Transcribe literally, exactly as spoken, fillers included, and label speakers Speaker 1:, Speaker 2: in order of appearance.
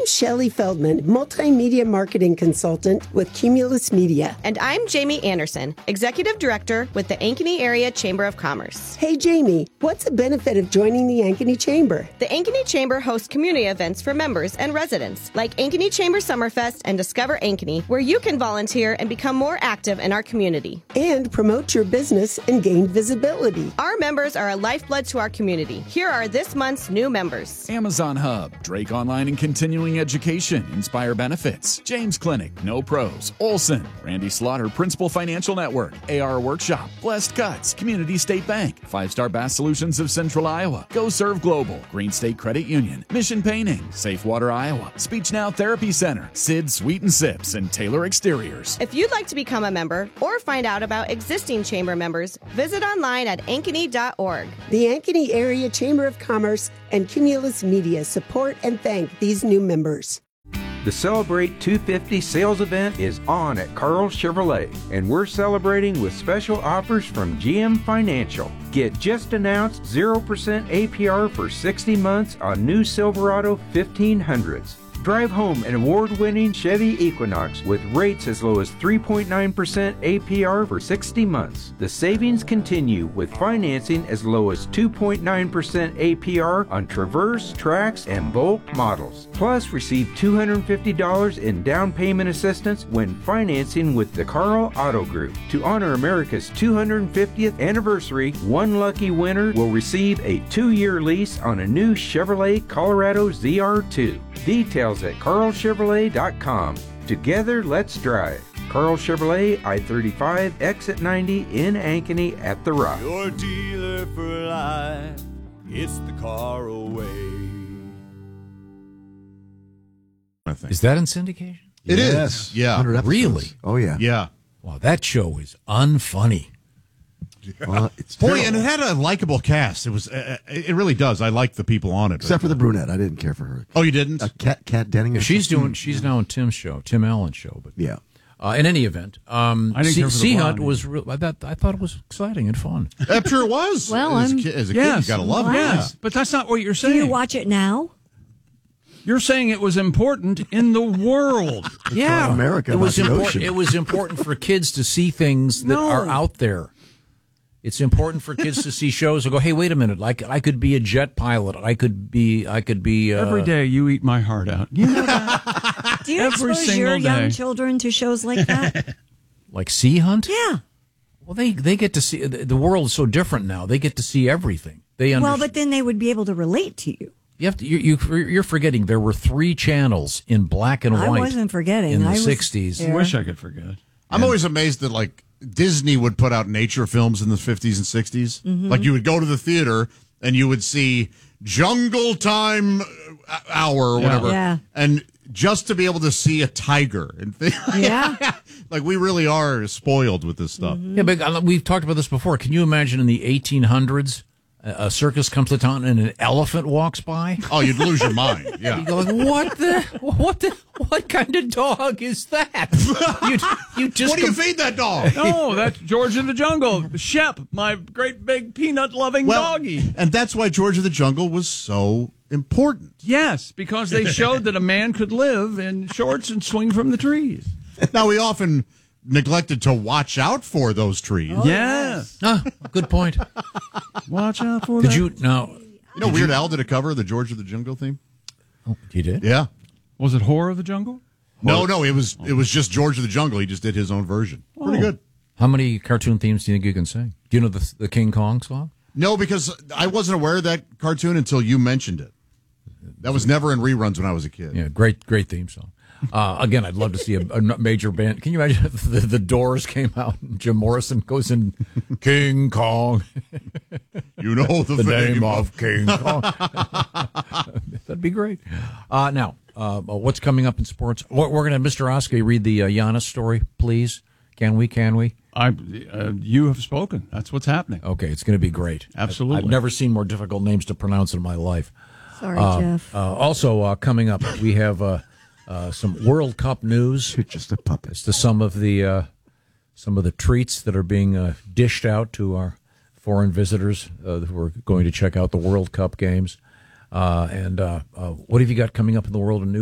Speaker 1: I'm Shelley Feldman, multimedia marketing consultant with Cumulus Media.
Speaker 2: And I'm Jamie Anderson, executive director with the Ankeny Area Chamber of Commerce.
Speaker 1: Hey, Jamie, what's the benefit of joining the Ankeny Chamber?
Speaker 2: The Ankeny Chamber hosts community events for members and residents, like Ankeny Chamber Summerfest and Discover Ankeny, where you can volunteer and become more active in our community.
Speaker 1: And promote your business and gain visibility.
Speaker 2: Our members are a lifeblood to our community. Here are this month's new members.
Speaker 3: Amazon Hub, Drake Online and Continuing Education, Inspire Benefits, James Clinic, No Pros, Olson, Randy Slaughter, Principal Financial Network, A R Workshop, Blessed Cuts, Community State Bank, Five Star Bass Solutions of Central Iowa, Go Serve Global, Green State Credit Union, Mission Painting, Safe Water Iowa, Speech Now Therapy Center, Sid Sweet and Sips, and Taylor Exteriors.
Speaker 2: If you'd like to become a member or find out about existing chamber members, visit online at ankeny dot org.
Speaker 1: The Ankeny Area Chamber of Commerce and Cumulus Media support and thank these new members.
Speaker 4: The Celebrate two fifty sales event is on at Carl Chevrolet, and we're celebrating with special offers from G M Financial. Get just announced zero percent A P R for sixty months on new Silverado fifteen hundreds. Drive home an award-winning Chevy Equinox with rates as low as three point nine percent A P R for sixty months. The savings continue with financing as low as two point nine percent A P R on Traverse, Trax, and Volt models. Plus, receive two hundred fifty dollars in down payment assistance when financing with the Carl Auto Group. To honor America's two hundred fiftieth anniversary, one lucky winner will receive a two-year lease on a new Chevrolet Colorado Z R two. Details at carl chevrolet dot com. Together, let's drive. Carl Chevrolet, I thirty-five, exit ninety in Ankeny at The Rock.
Speaker 5: Your dealer for life, it's the Carl way.
Speaker 6: Is that in syndication?
Speaker 7: It
Speaker 8: yes.
Speaker 7: is. Yeah.
Speaker 6: Really?
Speaker 8: Oh, yeah.
Speaker 7: Yeah.
Speaker 6: Wow, that show is unfunny.
Speaker 8: Well, it's
Speaker 7: Boy,
Speaker 8: terrible.
Speaker 7: and it had a likable cast. It was. Uh, it really does. I like the people on it.
Speaker 8: Except for the brunette. I didn't care for her.
Speaker 7: Oh, you didn't?
Speaker 8: Uh, Kat, Kat Denning. or
Speaker 6: She's
Speaker 8: something?
Speaker 6: doing. She's now in Tim's show, Tim Allen's show. But
Speaker 8: Yeah.
Speaker 6: uh, in any event, um,
Speaker 9: I didn't
Speaker 6: Sea,
Speaker 9: care for the
Speaker 6: Sea
Speaker 9: blonde
Speaker 6: Hunt was. Real, I thought. I thought it was exciting and fun.
Speaker 7: I'm sure it was.
Speaker 10: Well,
Speaker 7: as a
Speaker 10: I'm-
Speaker 7: kid, as a
Speaker 9: Yes.
Speaker 7: kid you gotta love it.
Speaker 9: Yes, but that's not what you're
Speaker 10: Do
Speaker 9: saying.
Speaker 10: you watch it now?
Speaker 9: You're saying it was important in the world.
Speaker 6: Yeah,
Speaker 8: America,
Speaker 6: It was
Speaker 8: not the
Speaker 6: important.
Speaker 8: ocean.
Speaker 6: It was important for kids to see things that
Speaker 9: No.
Speaker 6: are out there. It's important for kids to see shows and go, hey, wait a minute, like I could be a jet pilot. I could be. I could be. Uh,
Speaker 9: Every day you eat my heart out. You know that?
Speaker 10: Do you
Speaker 9: Every
Speaker 10: expose
Speaker 9: single
Speaker 10: your young
Speaker 9: day.
Speaker 10: children to shows like that?
Speaker 6: like Sea Hunt.
Speaker 10: Yeah.
Speaker 6: Well, they they get to see. The the world is so different now. They get to see everything. They
Speaker 10: Well,
Speaker 6: understand.
Speaker 10: but then they would be able to relate to you.
Speaker 6: You have to. You, you you're forgetting there were three channels in black and
Speaker 10: I
Speaker 6: white.
Speaker 10: wasn't forgetting.
Speaker 6: in the
Speaker 10: I was
Speaker 6: sixties.
Speaker 10: there.
Speaker 9: Wish I could forget.
Speaker 7: I'm always amazed that like Disney would put out nature films in the fifties and sixties.
Speaker 10: Mm-hmm.
Speaker 7: Like you would go to the theater and you would see Jungle Time Hour or
Speaker 9: Yeah.
Speaker 7: whatever,
Speaker 10: Yeah.
Speaker 7: and just to be able to see a tiger and things.
Speaker 10: Yeah.
Speaker 7: Like we really are spoiled with this stuff.
Speaker 6: Yeah, but uh, we've talked about this before. Can you imagine in the eighteen hundreds, a a circus comes to town and an elephant walks by?
Speaker 7: Oh, you'd lose your mind. Yeah.
Speaker 6: You go like, what the, what the, what kind of dog is that? You, you just
Speaker 7: What do you
Speaker 6: com-
Speaker 7: feed that dog?
Speaker 9: No, that's George of the Jungle. Shep, my great big peanut-loving
Speaker 7: Well,
Speaker 9: doggy.
Speaker 7: and that's why George of the Jungle was so important.
Speaker 9: Yes, because they showed that a man could live in shorts and swing from the trees.
Speaker 7: Now we often neglected to watch out for those trees.
Speaker 9: Yes.
Speaker 6: Ah, good point.
Speaker 9: Watch out for
Speaker 6: Did
Speaker 9: that.
Speaker 6: you no?
Speaker 7: You know, Weird Al did a cover of the George of the Jungle theme.
Speaker 6: Oh, you did?
Speaker 7: Yeah.
Speaker 9: Was it Horror of the Jungle?
Speaker 7: No, no, it was it was just George of the Jungle. He just did his own version. Pretty
Speaker 9: Oh.
Speaker 7: good.
Speaker 6: How many cartoon themes do you think you can sing? Do you know the the King Kong song?
Speaker 7: No, because I wasn't aware of that cartoon until you mentioned it. That was never in reruns when I was a kid.
Speaker 6: Yeah, great, great theme song. Uh, again, I'd love to see a, a major band. Can you imagine if the, the Doors came out and Jim Morrison goes in King Kong?
Speaker 7: You know the,
Speaker 6: the
Speaker 7: name,
Speaker 6: name
Speaker 7: of
Speaker 6: of King Kong. That'd be great. Uh, now, uh, what's coming up in sports? We're, we're going to have Mister Oskey read the uh, Giannis story, please. Can we? Can we?
Speaker 9: I, uh, you have spoken. That's what's happening.
Speaker 6: Okay, it's going to be great.
Speaker 9: Absolutely.
Speaker 6: I've, I've never seen more difficult names to pronounce in my life.
Speaker 10: Sorry,
Speaker 6: Uh,
Speaker 10: Jeff.
Speaker 6: Uh, also, uh, coming up, we have uh, uh, some World Cup news.
Speaker 8: You're just a puppet.
Speaker 6: As to some of the uh, some of the treats that are being uh, dished out to our foreign visitors uh, who are going to check out the World Cup games. Uh, and uh, uh, what have you got coming up in the world of news?